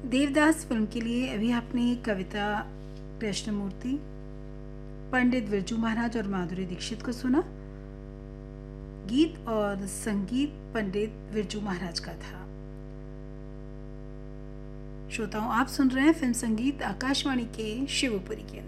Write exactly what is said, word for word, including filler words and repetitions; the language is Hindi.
देवदास फिल्म के लिए अभी आपने कविता कृष्णमूर्ति, पंडित बिरजू महाराज और माधुरी दीक्षित को सुना। गीत और संगीत पंडित बिरजू महाराज का था। श्रोताओं, आप सुन रहे हैं फिल्म संगीत आकाशवाणी के शिवपुरी केंद्र